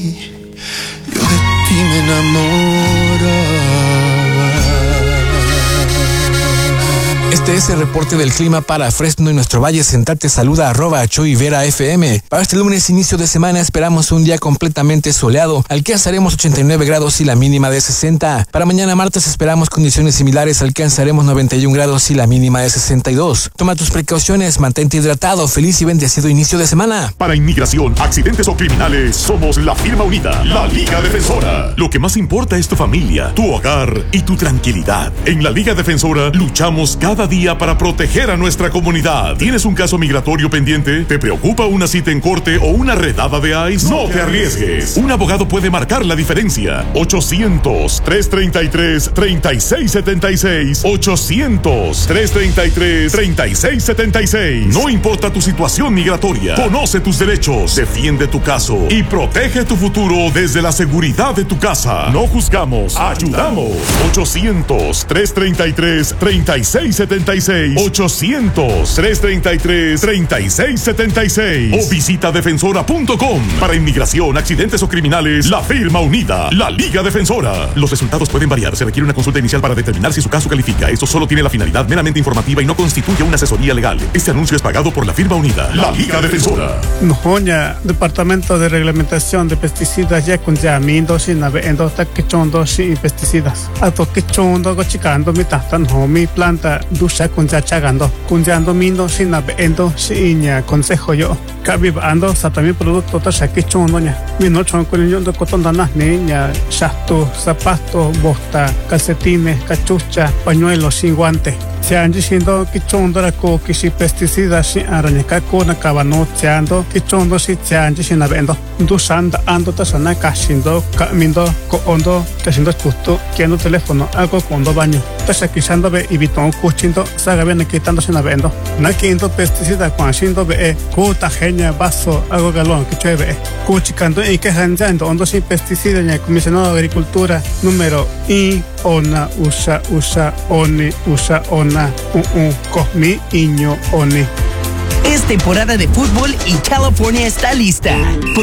yo de ti me enamoraba. Este es el reporte del clima para Fresno y nuestro Valle Central. Te saluda @ChoyVera_FM. Para este lunes, inicio de semana, esperamos un día completamente soleado. Alcanzaremos 89 grados y la mínima de 60. Para mañana martes esperamos condiciones similares. Alcanzaremos 91 grados y la mínima de 62. Toma tus precauciones, mantente hidratado. Feliz y bendecido inicio de semana. Para inmigración, accidentes o criminales, somos la firma unida, la Liga Defensora. Lo que más importa es tu familia, tu hogar y tu tranquilidad. En la Liga Defensora luchamos cada día para proteger a nuestra comunidad. ¿Tienes un caso migratorio pendiente? ¿Te preocupa una cita en corte o una redada de ICE? No te arriesgues. Un abogado puede marcar la diferencia. 800-333-3676. 800-333-3676. No importa tu situación migratoria. Conoce tus derechos, defiende tu caso y protege tu futuro desde la seguridad de tu casa. No juzgamos, ayudamos. 800-333-3676. 800-333-3676 o visita defensora.com. Para inmigración, accidentes o criminales, la firma unida, la Liga Defensora. Los resultados pueden variar. Se requiere una consulta inicial para determinar si su caso califica. Esto solo tiene la finalidad meramente informativa y no constituye una asesoría legal. Este anuncio es pagado por la firma unida, la Liga Defensora. Nohoña, Departamento de Reglamentación de Pesticidas, ya con Yamindo, sin naveendo, taquichondo, sin pesticidas. A toquichondo, gochicando, mi tatan, mi planta. Dusha kunja chagando, kunjando mindo sin nabeendo sin consejo yo. Cabibando satami producto ta shakichon doña. Mino chon con yo de cotondana niña, shato, zapato, bota, calcetines, cachucha, pañuelos sin guante. Se han diciendo que chondora ko que si pesticidas sin araña ko na cabano seando que chondo si se han diciendo nabeendo. Dusanda ando ta sana kashindo, mindo ko ondo, haciendo justo, quiendo teléfono, algo cuando baño. Ta shakishando be y bitón cuchindo, saga viene quitándose nabeendo. Na quinto pesticida cuanshindo be, kuta genia vaso, algo galón que cheve. Cuchicando y que hanjando ondo sin pesticida en el comisionado de Agricultura número I ona usa oni usa ona cosmi iño oni. Es temporada de fútbol y California está lista. Por